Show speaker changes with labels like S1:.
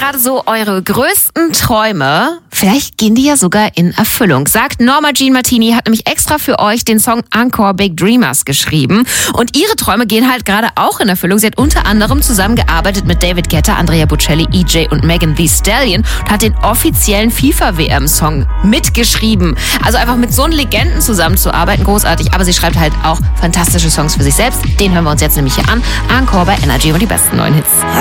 S1: gerade so eure größten Träume, vielleicht gehen die ja sogar in Erfüllung. Sagt Norma Jean Martini, hat nämlich extra für euch den Song Encore Big Dreamers geschrieben. Und ihre Träume gehen halt gerade auch in Erfüllung. Sie hat unter anderem zusammengearbeitet mit David Guetta, Andrea Bocelli, EJ und Megan Thee Stallion und hat den offiziellen FIFA-WM-Song mitgeschrieben. Also einfach mit so einen Legenden zusammenzuarbeiten, großartig. Aber sie schreibt halt auch fantastische Songs für sich selbst. Den hören wir uns jetzt nämlich hier an. Encore bei Energy und die besten neuen Hits.